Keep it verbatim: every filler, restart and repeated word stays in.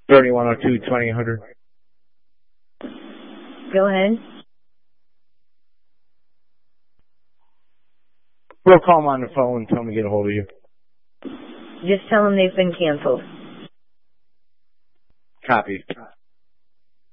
thirty-one oh two, twenty hundred. Go ahead. We'll call them on the phone and tell them to get a hold of you. Just tell them they've been canceled. Copy.